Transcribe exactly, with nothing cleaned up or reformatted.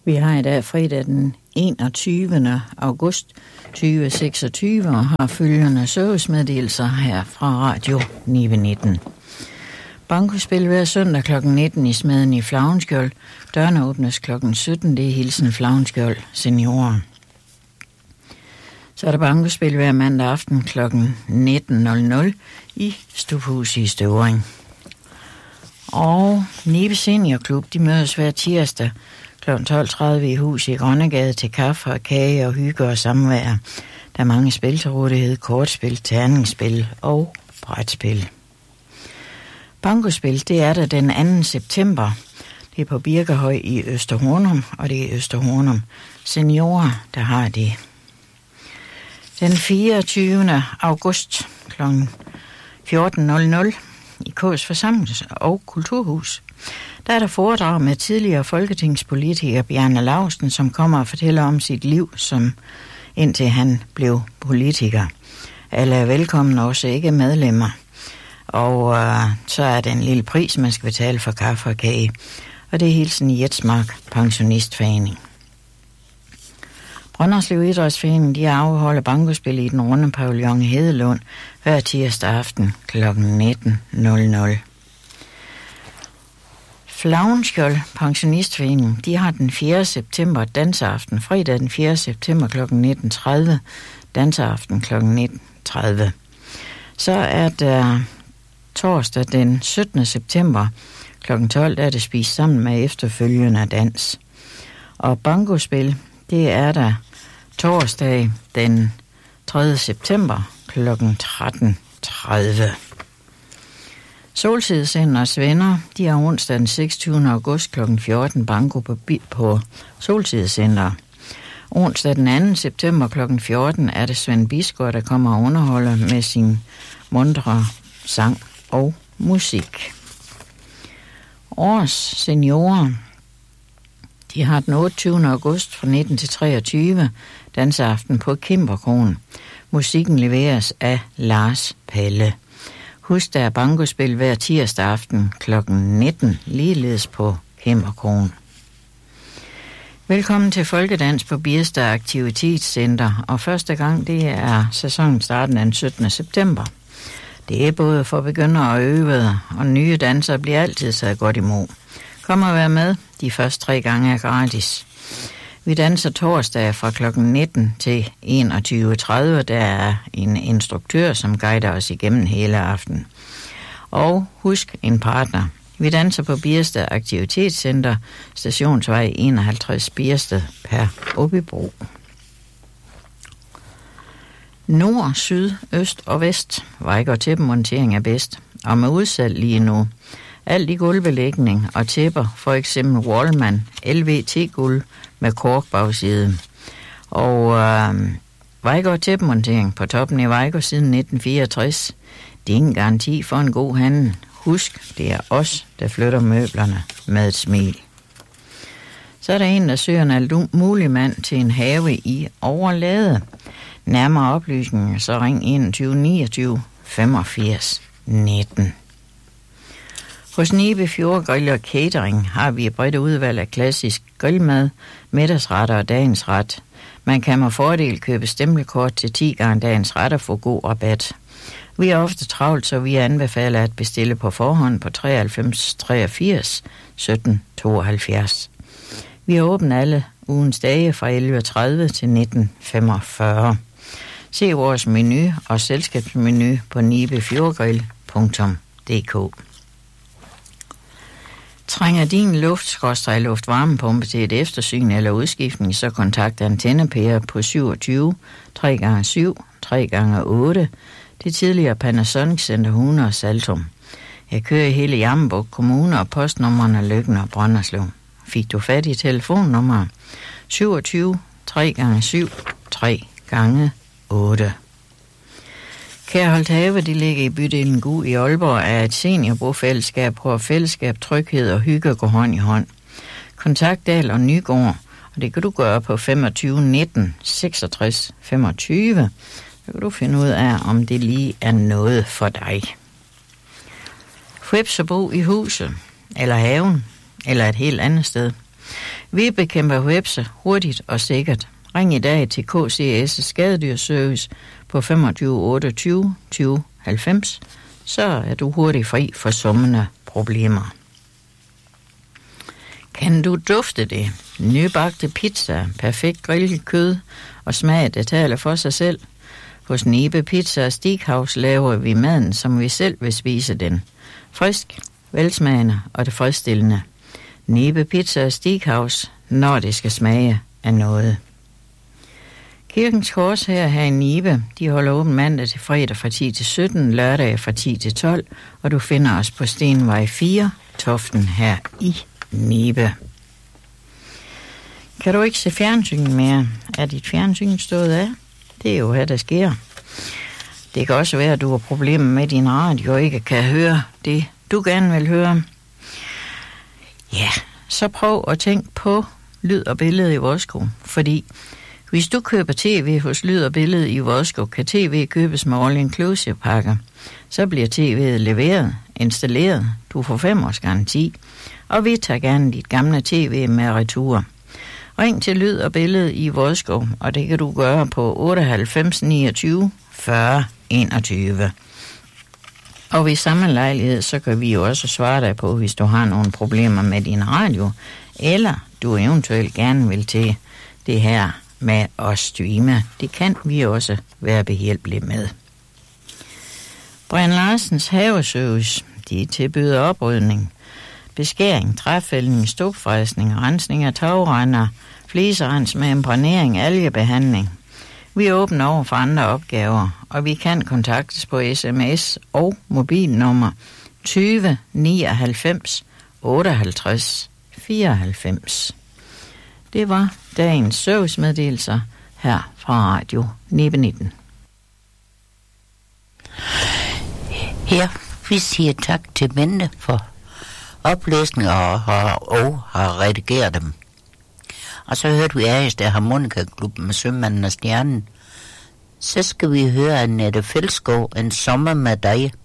Vi har i dag fredag den enogtyvende august tyve seksogtyve og har følgende servicemeddelelser her fra Radio ni nitten. Bankospil hver søndag klokken nitten i Smeden i Flavnskjold. Dørene åbnes klokken sytten. Det er Hilsen Flavnskjold seniorer. Så er der bankospil hver mandag aften klokken nitten i Stubhuset i Støvring. Og Nibe Seniorklub, de mødes hver tirsdag klokken tolv tredive i Hus i Grønnegade til kaffe og kage og hygge og samvær. Der er mange spil til rådighed, kortspil, terningsspil og brætspil. Bankospil, det er der den anden september. Det er på Birkehøj i Østerhornum, og det er Østerhornum seniorer, der har det. Den fireogtyvende august klokken fjorten i K's Forsamlings- og Kulturhus. Der er der foredrag med tidligere folketingspolitiker Bjarne Laustsen, som kommer og fortæller om sit liv, som indtil han blev politiker. Alle er velkommen, også ikke medlemmer. Og øh, så er det en lille pris, man skal betale for kaffe og kage. Og det er hilsen i Jetsmark Pensionistforening. Brønderslev Idrætsforening, de afholder bankospil i den runde pavillon i Hedelund hver tirsdag aften klokken nitten. Flavnskjold Pensionistforening, de har den fjerde september danseaften, fredag den fjerde september klokken nitten tredive, danseaften klokken nitten tredive. Så er der torsdag den syttende september klokken tolv, der er det spist sammen med efterfølgende dans. Og bankospil, det er der torsdag den tredje september klokken tretten tredive. Solsidecenters venner, de har onsdag den seksogtyvende august klokken fjorten banko på, på Solsidecenter. Onsdag den anden september klokken fjorten er det Svend Bisgaard, der kommer og underholder med sin muntre sang og musik. Års seniorer, de har den otteogtyvende august fra nitten til treogtyve danseaften på Kimberkronen. Musikken leveres af Lars Palle. Husk, der er bankospil hver tirsdag aften klokken nitten, ligeledes på Kimberkronen. Velkommen til Folkedans på Birstad Aktivitetscenter, og første gang det er sæsonen starten den syttende september. Det er både for begyndere og øvede, og nye dansere bliver altid taget godt imod. Kom og vær med, de første tre gange er gratis. Vi danser torsdag fra klokken nitten til enogtyve tredive. Der er en instruktør, som guider os igennem hele aftenen. Og husk en partner. Vi danser på Birstad Aktivitetscenter, Stationsvej enoghalvtreds Birstad per Åbybro. Nord, syd, øst og vest. Vejg og tæppemontering er bedst. Og med udsalg lige nu. Alt i gulvbelægning og tæpper, for eksempel Wallman L V T-gulv med korkbagside. Og øh, Vejgaard og tæppemontering på toppen i Vejgaard siden nitten fireogtres. Det er en garanti for en god handel. Husk, det er os, der flytter møblerne med et smil. Så er der en, der søger en alt mulig mand til en have i Overlade. Nærmere oplysninger, så ring enogtyve niogtyve femogfirs nitten. Hos Nibe Fjordgrill og Catering har vi et bredt udvalg af klassisk grillmad, middagsretter og dagens ret. Man kan med fordel købe stempelkort til ti gange dagens ret og få god rabat. Vi er ofte travlt, så vi anbefaler at bestille på forhånd på treoghalvfems treogfirs sytten tooghalvfjerds. Vi er åbent alle ugens dage fra elleve tredive til nitten femogfyrre. Se vores menu og selskabsmenu på nibefjordgrill punktum d k. Trænger din luft-luftvarmepumpe til et eftersyn eller udskiftning, så kontakt antennepærer på syvogtyve tre gange syv tre gange otte. Det tidligere Panasonic Center hundrede Saltum. Jeg kører i hele Jammerbugt Kommune, og postnummerne Løkken og Brønderslev. Fik du fat i telefonnummer syvogtyve tre gange syv tre gange otte. Kærholdt Have, de ligger i bydelen Gu i Aalborg, er et seniorbofællesskab, hvor fællesskab, tryghed og hygge går hånd i hånd. Kontakt Dahl og Nygård, og det kan du gøre på femogtyve nitten seksogtres femogtyve. Så kan du finde ud af, om det lige er noget for dig. Hvepsebo i huset, eller haven, eller et helt andet sted. Vi bekæmper hvepse hurtigt og sikkert. Ring i dag til K C S Skadedyrservice på femogtyve otteogtyve tyve halvfems, så er du hurtigt fri for summende problemer. Kan du dufte det? Nybagte pizza, perfekt grillet kød og smag, det taler for sig selv. Hos Nibe Pizza og Steakhouse laver vi maden, som vi selv vil spise den. Frisk, velsmagende og tilfredsstillende. Nibe Pizza og Steakhouse, når det skal smage af noget. Kirkens Kors her, her i Nibe, de holder åben mandag til fredag fra ti til sytten, lørdag fra ti til tolv, og du finder os på Stenvej fire, Toften her i Nibe. Kan du ikke se fjernsyn mere? Er dit fjernsyn stået af? Det er jo her, der sker. Det kan også være, at du har problemer med din radio og ikke kan høre det, du gerne vil høre. Ja, så prøv at tænke på lyd og billede i Vosko, fordi hvis du køber tv hos Lyd og Billede i Vosko, kan tv købes med all-inclusive pakker. Så bliver tv'et leveret, installeret, du får fem års garanti, og vi tager gerne dit gamle tv med retur. Ring til Lyd og Billede i Vosko, og det kan du gøre på otteoghalvfems niogtyve fyrre enogtyve. Og ved samme lejlighed, så kan vi jo også svare dig på, hvis du har nogle problemer med din radio, eller du eventuelt gerne vil til det her med at streame. Det kan vi også være behjælpelige med. Brian Larsens Haveservice, de tilbyder oprydning, beskæring, træfældning, stupfræsning, rensning af tagrender, fliserens med imprægnering, algebehandling. Vi er åbne over for andre opgaver, og vi kan kontaktes på sms og mobilnummer tyve nioghalvfems otteoghalvtreds fireoghalvfems. Det var dagens servicemeddelelser her fra Radio Nibe nitten. Her vi siger tak til Bente for oplæsninger og, og, og har redigeret dem. Og så hørte vi Arister Harmonikaklubben med Sømanden og Stjernen. Så skal vi høre Annette Fældskov, En sommer med dig.